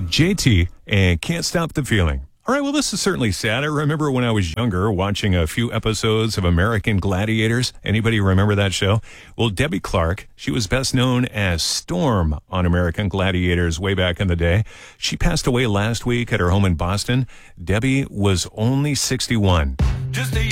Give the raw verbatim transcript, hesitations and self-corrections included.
J T and Can't Stop the Feeling. All right, well, this is certainly sad. I remember when I was younger watching a few episodes of American Gladiators. Anybody remember that show? Well, Debbie Clark, she was best known as Storm on American Gladiators way back in the day. She passed away last week at her home in Boston. Debbie was only sixty-one. Just a